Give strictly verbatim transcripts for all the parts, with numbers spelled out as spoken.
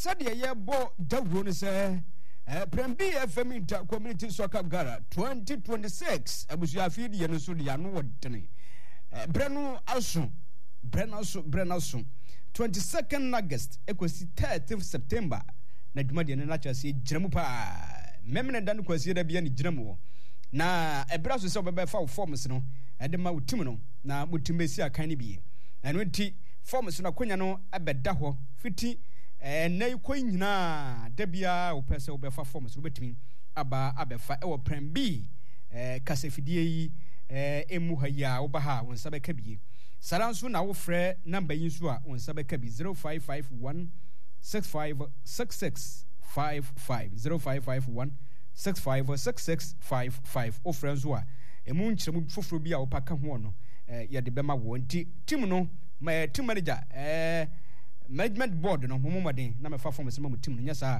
said ye bo da won say Prem B F M Inter Community Soccer Gara twenty twenty-six abusia feed ye no so de ano wodene brenu aso brenu aso brenu aso twenty-second August ekosi thirtieth September na dwumade ne na chase gyiramu pa memne dan kwasi da bia ne gyiramu na ebra so se obebe fa forms no ede ma wutim no na mutimesi akan ne bie eno nti forms no akonya no abeda ho fiti eh na iko nyina da bia opese obefa forms no betimi aba abefa e wo Prem B eh kasefidie yi eh emu ha ya wo ba ha won sabe ka bie saranso na wo frɛ number yi so a won sabe ka bi zero five five one six five six six five five zero five five one six five six six five five o frɛ so a emu nkyeremu foforo bi a wo paka ho no eh ya de bema wo nti team no my team manager eh management board no mo moden na me fa form se ma team no nya sa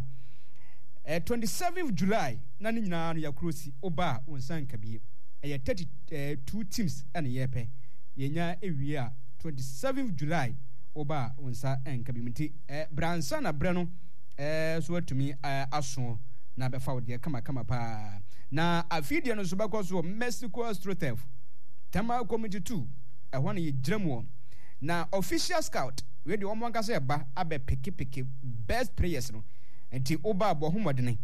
eh twenty-seventh July na ni nyina no ya krosi oba won san ka bi eh thirty-two teams ene yepe yenya ewie a twenty-seventh July oba won sa en ka bi mti eh bransa na bre no eh so atumi eh, aso na be fa wo de kama kama pa na afidie no so ba so Mexico Astrotef Tama Committee two ehwo na ye gyiramu na official scout we de omo nkasa eba abe peke peke best players no enti oba abo homodene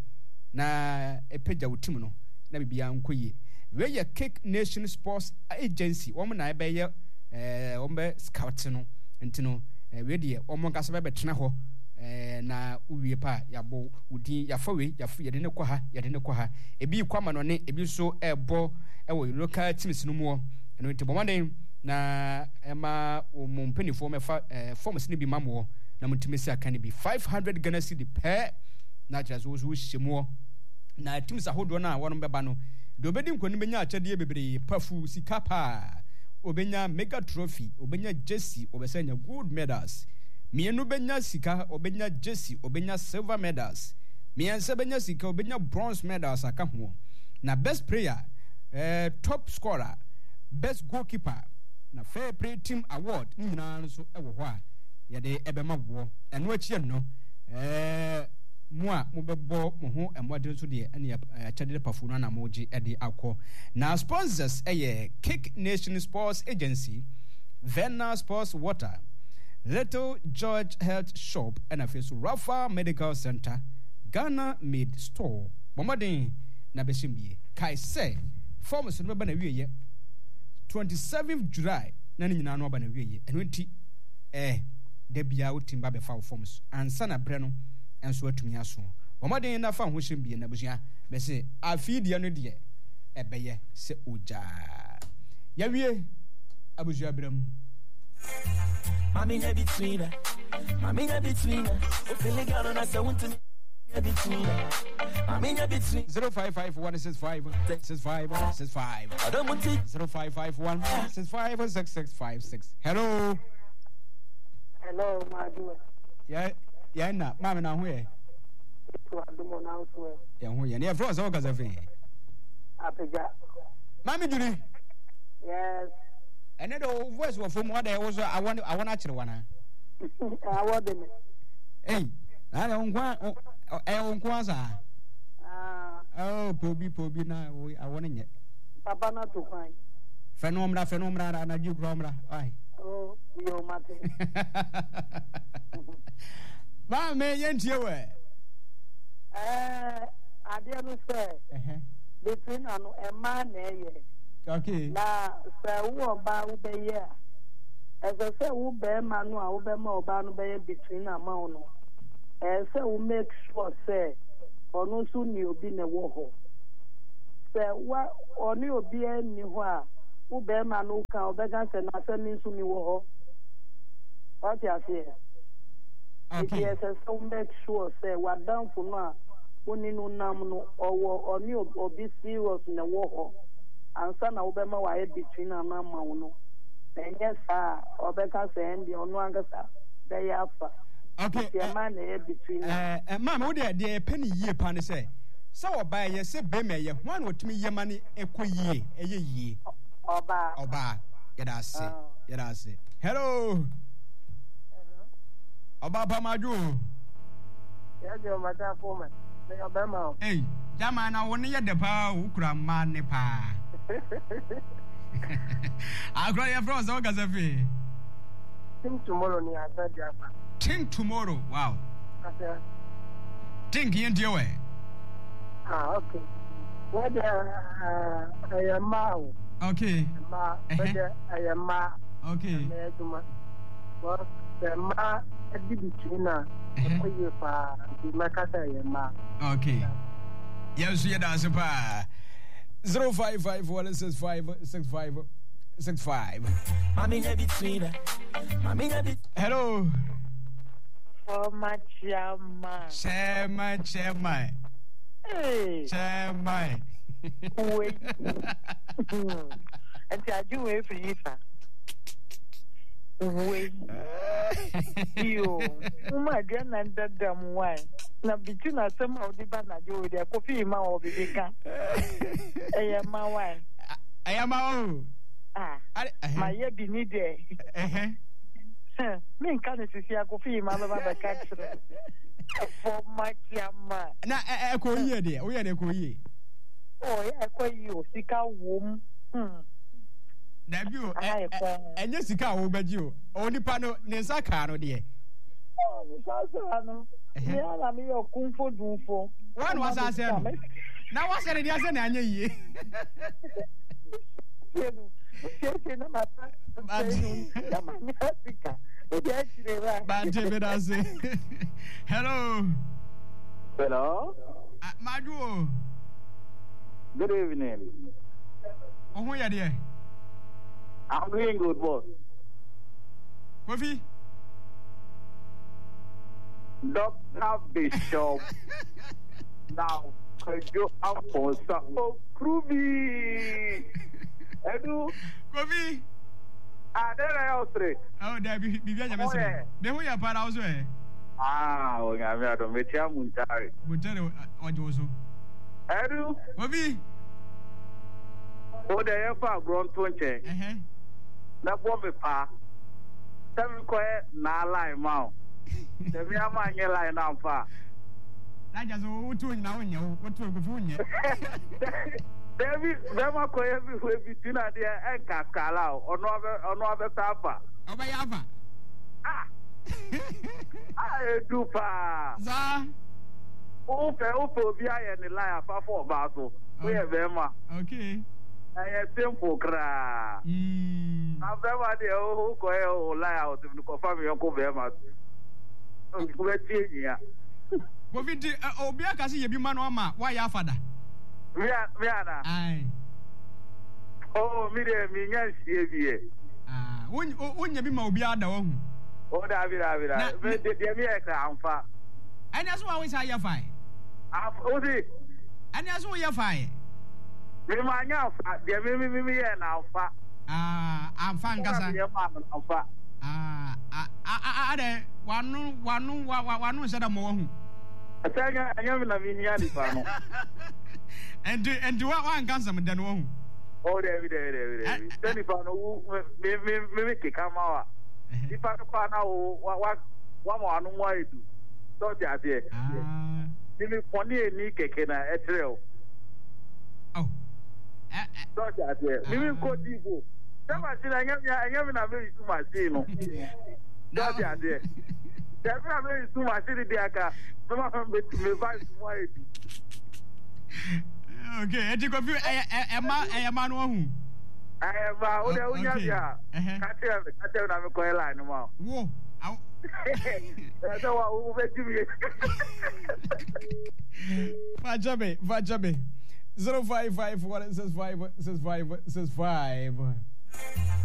na epeja wutim no na bibia nkoye we ye Kick Nation Sports Agency omo na ebe ye eh ombe scout no enti no we de omo nkasa be tena ho eh na uwie pa yabo udi yafawe yafu yede ne kwa ha yede ne kwa ha ebi kwama no ne ebi so ebo ewo local teams no mu no enti bomanden na ema umumpenifo mefa eh, forms ni bi mamo na mutimesi akane bi five hundred Ghana cedi per na jazo zo hyemo na teams ahodo na wono beba no de obedi nkoni benya achade bebre pafu sikapa obenya mega trophy obenya jersey obesanya gold medals mienu benya sika obenya jersey obenya silver medals miense benya sika obenya bronze medals aka ho na best player eh, top scorer best goalkeeper na fair play team award nyina so ewo ho a ye de ebema wo eno achi no eh mo a mo bebo mo ho emode so de ene ya chade pafu no na mo gi ede akọ na sponsors eye Kick Nation Sports Agency, Venna Sports Water, Little George Health Shop and Afeso Rafa Medical Center, Ghana Made Store momoden na beshimbi kai say forms no be na wiye twenty-seventh July na ni nyina no ba na wiye eno nti eh de bia utimba be fa forms ansa na bre no enso atumi aso momoden na fa ho hyembi na busua be se afidie no de ebeye se oja ya wie abusua bram mami na between mami na between o feel girl on us want to between mami na between zero five five one six five six five six five I don't want it zero five five one six five six six five six. Hello. Hello, Madu. Yeah, yeah, na mama na ho ye. To adumo na so. Yeah, ho ye. Na fro so ka za fe. Apeja. Mami juri. Yes. Ene do voice wo fo mo da wo so awon awon a kire wana. Awo de me. Eh, na on kwa eh on kwa sa. Ah. Oh, pobi pobi na wo awon nye. Papa na to kwan. Fenomra fenomra na ju kromra. Ai. Oh, yo mate. Ma me yentie we. Eh, ade no say. Eh. Between anu e ma na ye. Okay. Na se wo ba wo be ye. Ese se wo be ma no a wo be ma oba no be ye between ama no. Eh se wo make sure say onu su ni obi na wo ho. Se wa oni obi ani ho a wo be ma no ka obega se na se ni su ni wo ho. What you say? Okay. Yes, so make sure say wa down for no a oni no nam no owo oni obi serious na wo ho. Ansa na wo be ma wa e between ama ma wo no. Enye sa obeka se ndi onu angasa be ya fa. Okay. The man e between. Eh eh mama wo de de penny yie pa ne say. So oba ye se be me ye hwan wotumi ye mani ekoyie eye yie. Oba. Oba. Yeda se. Yeda se. Hello. Hello. Oba pa maju. Ya je mata ko ma. Me ya ba ma. Hey, jama na woni ye de pa wo kura ma ne pa. Akra ya fro so ga safi. Think tomorrow ni asa dia pa. Think tomorrow. Wow. Asa. Think yin die we. Ah, okay. What uh I am ma. Okay. Ma, but I am ma. Okay. Me tuma. Well, the ma di bichina. Ko ye pa di makasa ye ma. Okay. Yes, you da super. zero five five one six five six five six five. Mami na between. Mami na bet. Hello. For my chama. Chema, chema. Hey. Chema. Wait. And I do wait for you. Wait. Yo. My dear Nanda Dam wine. Na between us some of the banana with their coffee ma or bibika. I am my wine. I am my own. Ah. My year be needed. Eh. Me can't see a coffee ma ba catch. For my chama. Na e ko ye de. O ye de ko ye. Oh, yeah, quite you, Sika womb. Hmm. Nabu, and yes, Sika will bed you. Only pano, Nesa Cano, dear. Oh, Sasano. Yeah, I'm your kung fu dufo. One was I said. Now, what's the idea? And ye. Hello. Hello. Madu. Good evening. Oh, who are there? I'm doing good, boss. Kofi? Doctor Bishop. Now, could you afford some? Oh, Krubi. Edu. Kofi? Ah, there I am, three. Oh, there be be very messy. Then who you are part also? Ah, oh, I'm here to meet you, Muntari. Muntari, what you also? Edu. Kofi? Oh, there you are, grown twenty. Eh eh. Na bombe pa. Seven quiet, na line, mount. The Miama line now, fa. I just want to know what to go. David, never quiet everywhere between there and Cascala or no Tapa. Over Yava. Ah, I do pa. Za. Ope, Ope, Bia and the liar for battle. We have them. Okay. I am simple cry. I've never the whole coil lie out to confirm your cover. We're changing ya. Covid, Obia Cassie, you be man or ma. Why your father? Rihanna. Aye. Oh, me, me, yes, ah, when you be Mobia, the one. Oh, David, David, the America, I'm far. And that's why we say you're fine. I'm Odi. And that's why you're fine. Remind you, the Mimi and Alpha. Ah, I'm fine, Gassa. Alpha. Ah, ah, ah, ah, one, one, one, one, said a more. I tell you, I am in a minion. And do and do one cancer than one. Oh, David, David, David. Telephone, maybe come out. If I find out what one more, no more do. Don't you say? Ah, maybe Pony and Nick can a trail. Oh, don't you say? Maybe go deep. Somebody, I am in a very too much. Don't you say? There's not very too much in the Aka. Some of them may buy some white. Okay, I think of you. I am a man one. I am a old Unya. I tell you, I'm a coil line. Whoa. Vajabe, Vajabe. Zero five five one six five six five six five.